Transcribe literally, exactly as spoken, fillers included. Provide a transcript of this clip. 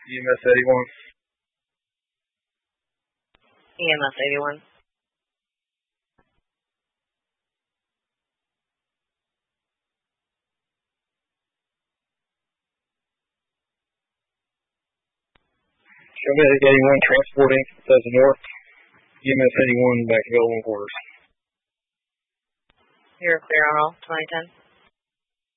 E M S eighty-one. E M S eighty-one. Show me eighty-one transporting to the north. E M S eighty-one back to Golden Quarters. You're clear on all twenty ten.